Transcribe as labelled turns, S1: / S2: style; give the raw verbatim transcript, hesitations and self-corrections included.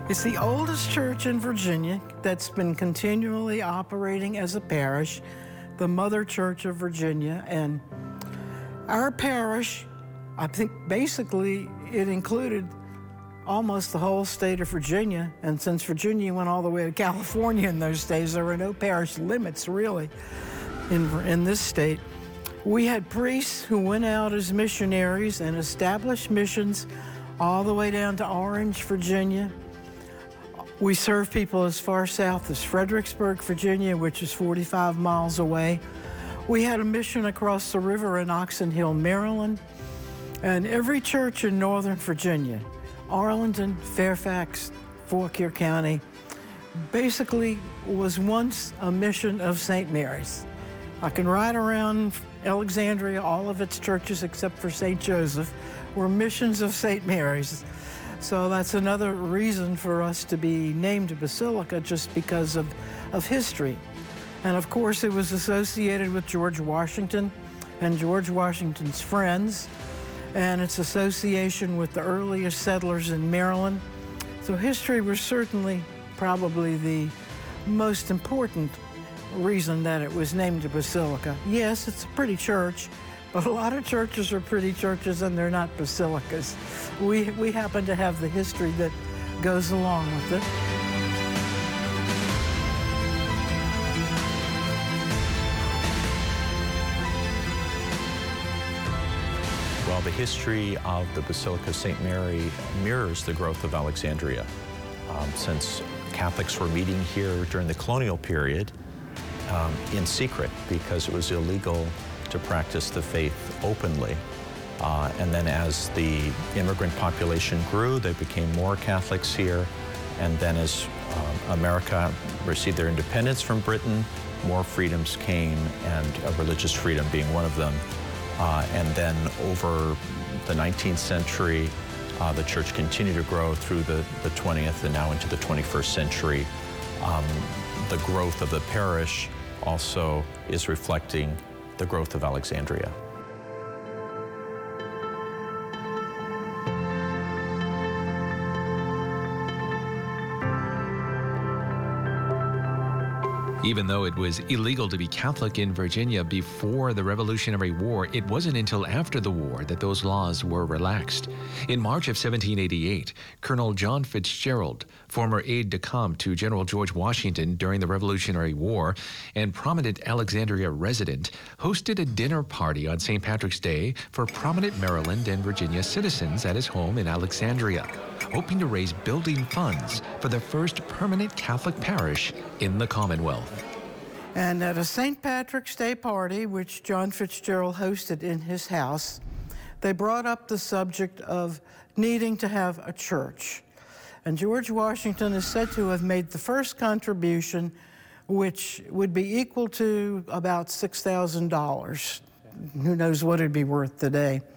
S1: It's the oldest church in Virginia that's been continually operating as a parish, the Mother Church of Virginia. And our parish, I think basically it included almost the whole state of Virginia. And since Virginia went all the way to California in those days, there were no parish limits really in, in this state. We had priests who went out as missionaries and established missions all the way down to Orange, Virginia. We served people as far south as Fredericksburg, Virginia, which is forty-five miles away. We had a mission across the river in Oxon Hill, Maryland. And every church in Northern Virginia, Arlington, Fairfax, Fauquier County, basically was once a mission of Saint Mary's. I can ride around Alexandria, all of its churches except for Saint Joseph were missions of Saint Mary's. So that's another reason for us to be named a basilica, just because of, of history. And of course, it was associated with George Washington and George Washington's friends, and its association with the earliest settlers in Maryland. So history was certainly probably the most important reason that it was named a basilica. Yes, it's a pretty church, but a lot of churches are pretty churches and they're not basilicas. We, we happen to have the history that goes along with it.
S2: Well, the history of the Basilica of Saint Mary mirrors the growth of Alexandria. Um, since Catholics were meeting here during the colonial period um, in secret because it was illegal to practice the faith openly. Uh, and then as the immigrant population grew, there became more Catholics here. And then as um, America received their independence from Britain, more freedoms came, and uh, religious freedom being one of them. Uh, and then over the nineteenth century, uh, the church continued to grow through the, the twentieth and now into the twenty-first century. Um, the growth of the parish also is reflecting the growth of Alexandria.
S3: Even though it was illegal to be Catholic in Virginia before the Revolutionary War, it wasn't until after the war that those laws were relaxed. In March of seventeen eighty-eight, Colonel John Fitzgerald, former aide-de-camp to General George Washington during the Revolutionary War and prominent Alexandria resident, hosted a dinner party on Saint Patrick's Day for prominent Maryland and Virginia citizens at his home in Alexandria, hoping to raise building funds for the first permanent Catholic parish in the Commonwealth.
S1: And at a Saint Patrick's Day party, which John Fitzgerald hosted in his house, they brought up the subject of needing to have a church. And George Washington is said to have made the first contribution, which would be equal to about six thousand dollars. Who knows what it'd be worth today.